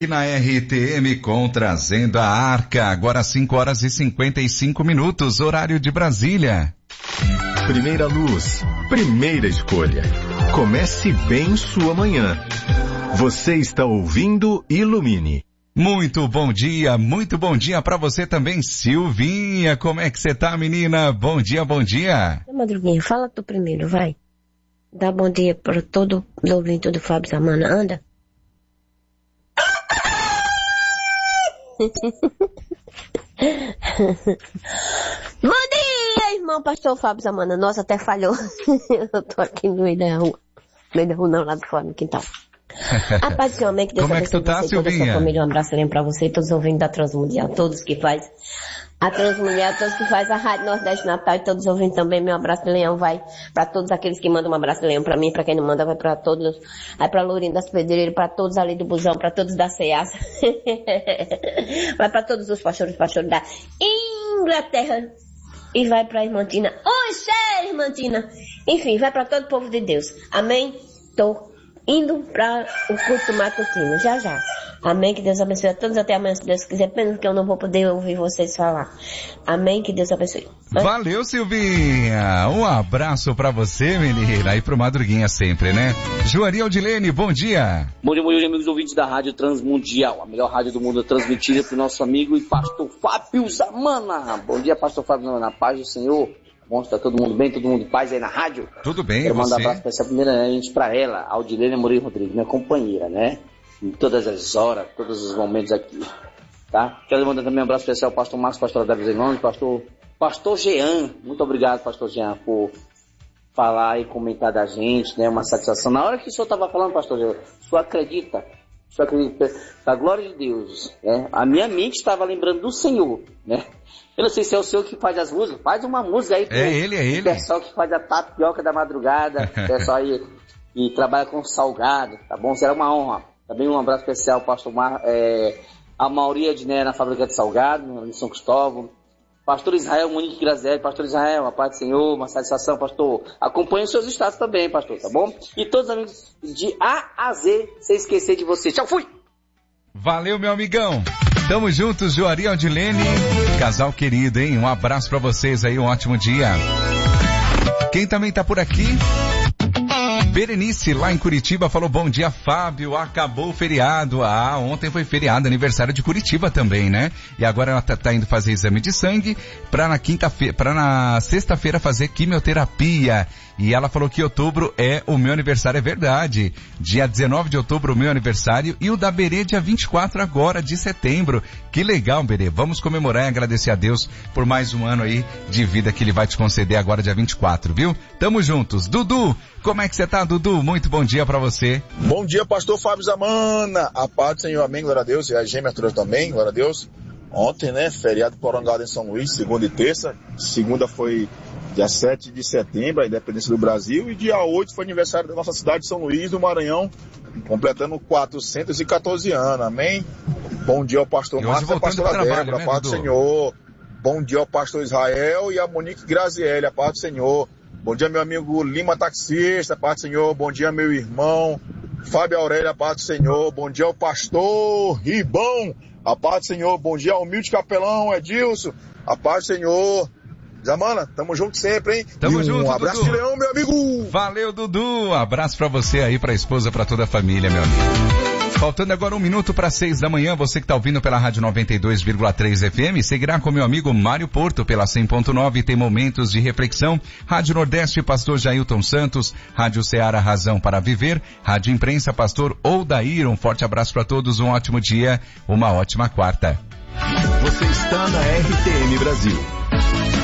E na RTM com Trazendo a Arca, agora 5 horas e 55 minutos, horário de Brasília. Primeira luz, primeira escolha. Comece bem sua manhã. Você está ouvindo Ilumine. Muito bom dia para você também, Silvinha. Como é que você tá, menina? Bom dia. Madruguinha, fala tu primeiro, vai. Dá bom dia para todo o ouvinte do Fábio Zamana, anda. Bom dia, irmão pastor Fábio Zamana. Nossa, até falhou. Eu tô aqui no meio da rua. No meio da rua não, lá do fora, no quintal. A paz do Senhor, amém. Que Deus abençoe você, toda a sua família. Um abraço lembro pra você e todos os ouvintes da Transmundial, todos que faz a Transmundial, todos que faz a Rádio Nordeste Natal e todos os ouvintes também. Meu abraço de leão vai pra todos aqueles que mandam um abraço de leão pra mim, pra quem não manda vai pra todos, vai pra Lourinho das Pedreiras, pra todos ali do Busão, pra todos da Ceasa. Vai pra todos os pastores da Inglaterra e vai pra Irmantina. Oi, Irmantina! Enfim, vai pra todo o povo de Deus. Amém? Tô indo para o culto matutino, já. Amém, que Deus abençoe a todos até amanhã, se Deus quiser, pena que eu não vou poder ouvir vocês falar. Amém, que Deus abençoe. Valeu, Silvinha, um abraço pra você, menina, e pro Madruguinha sempre, né? Joari Aldilene, bom dia. Bom dia, amigos ouvintes da Rádio Transmundial, a melhor rádio do mundo transmitida pro nosso amigo e pastor Fábio Zamana. Bom dia, pastor Fábio Zamana, paz do Senhor. Bom, está todo mundo bem? Todo mundo em paz aí na rádio? Tudo bem, quero mandar você? Um abraço especial primeiramente para ela, Aldilene Amorim Rodrigues, minha companheira, né? Em todas as horas, todos os momentos aqui, tá? Quero mandar também um abraço especial ao pastor Márcio, pastor Davi Zenoni, pastor Jean. Muito obrigado, pastor Jean, por falar e comentar da gente, né? Uma satisfação. Na hora que o senhor estava falando, pastor Jean, o senhor acredita, da glória de Deus, né? A minha mente estava lembrando do Senhor, né? Eu não sei se é o senhor que faz as músicas, faz uma música aí. É ele. O pessoal que faz a tapioca da madrugada, o pessoal aí que trabalha com salgado, tá bom? Será uma honra. Também um abraço especial ao pastor a Mauri Edné na fábrica de salgado, em São Cristóvão. Pastor Israel Monique Grazielli, pastor Israel, a paz do Senhor, uma satisfação, pastor. Acompanhe os seus estados também, pastor, tá bom? E todos os amigos de A a Z, sem esquecer de você. Tchau, fui! Valeu, meu amigão. Tamo juntos, Joari Aldilene. Casal querido, hein? Um abraço pra vocês aí, um ótimo dia. Quem também tá por aqui? Berenice, lá em Curitiba, falou bom dia, Fábio, acabou o feriado. Ontem foi feriado, aniversário de Curitiba também, né? E agora ela tá indo fazer exame de sangue pra na sexta-feira fazer quimioterapia. E ela falou que outubro é o meu aniversário, é verdade. Dia 19 de outubro, o meu aniversário, e o da Berê, dia 24 agora, de setembro. Que legal, Berê. Vamos comemorar e agradecer a Deus por mais um ano aí de vida que Ele vai te conceder agora, dia 24, viu? Tamo juntos. Dudu, como é que você tá, Dudu? Muito bom dia pra você. Bom dia, pastor Fábio Zamana. A paz do Senhor, amém, glória a Deus. E a gêmea toda também, glória a Deus. Ontem, né, feriado prolongado em São Luís, segunda e terça. Segunda foi dia 7 de setembro, a independência do Brasil, e dia 8 foi aniversário da nossa cidade de São Luís, do Maranhão, completando 414 anos, amém? Bom dia ao pastor Márcio e à pastora Débora, a paz do Senhor. Bom dia ao pastor Israel e a Monique Grazielli, a paz do Senhor. Bom dia, meu amigo Lima Taxista, a paz do Senhor. Bom dia, meu irmão Fábio Aurélio, a paz do Senhor. Bom dia ao pastor Ribão, a paz do Senhor. Bom dia ao humilde capelão Edilson, a paz do Senhor. Zamana, tamo junto sempre, hein? Tamo junto, um abraço, Dudu. de leão, meu amigo! Valeu, Dudu! Abraço pra você aí, pra esposa, pra toda a família, meu amigo. Faltando agora 1 minuto para 6 da manhã, você que tá ouvindo pela Rádio 92,3 FM, seguirá com meu amigo Mário Porto pela 100.9, tem momentos de reflexão, Rádio Nordeste, pastor Jailton Santos, Rádio Ceará, Razão para Viver, Rádio Imprensa, pastor Odair, um forte abraço para todos, um ótimo dia, uma ótima quarta. Você está na RTM Brasil.